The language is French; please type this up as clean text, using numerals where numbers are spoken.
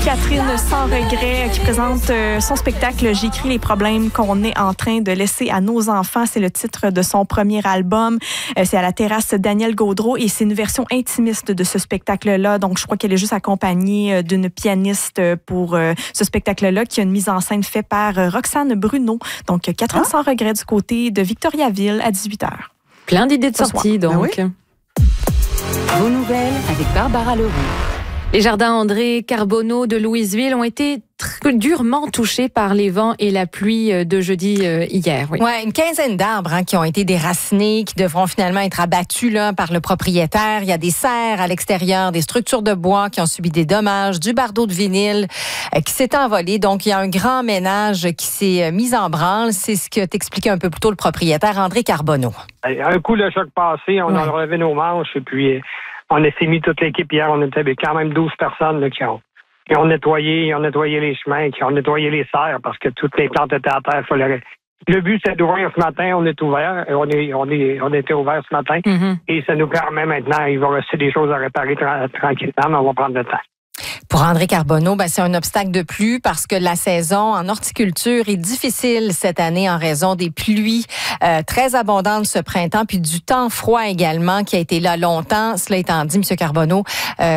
Catherine Sans Regret qui présente son spectacle « J'écris les problèmes qu'on est en train de laisser à nos enfants ». C'est le titre de son premier album. C'est à la terrasse Daniel Gaudreault et c'est une version intimiste de ce spectacle-là. Donc, je crois qu'elle est juste accompagnée d'une pianiste pour ce spectacle-là qui a une mise en scène faite par Roxane Bruno. Donc, Catherine Sans Regret du côté de Victoriaville à 18h. Plein d'idées de sortie, donc. Ben oui. Vos nouvelles avec Barbara Leroux. Les jardins André Carbonneau de Louisville ont été durement touchés par les vents et la pluie de jeudi hier. Oui. Ouais, une quinzaine d'arbres qui ont été déracinés, qui devront finalement être abattus là, par le propriétaire. Il y a des serres à l'extérieur, des structures de bois qui ont subi des dommages, du bardeau de vinyle qui s'est envolé. Donc, il y a un grand ménage qui s'est mis en branle. C'est ce que t'expliquait un peu plus tôt le propriétaire André Carbonneau. Un coup, le choc passé, on a relevé nos manches et puis on s'est mis toute l'équipe hier. On était quand même 12 personnes là, qui ont nettoyé les chemins, qui ont nettoyé les serres parce que toutes les plantes étaient à terre. Le but, c'est d'ouvrir ce matin. On est ouvert. On était ouvert ce matin. Mm-hmm. Et ça nous permet maintenant, il va rester des choses à réparer tranquillement, mais on va prendre le temps. Pour André Carbonneau, c'est un obstacle de plus parce que la saison en horticulture est difficile cette année en raison des pluies très abondantes ce printemps, puis du temps froid également qui a été là longtemps. Cela étant dit, M. Carbonneau,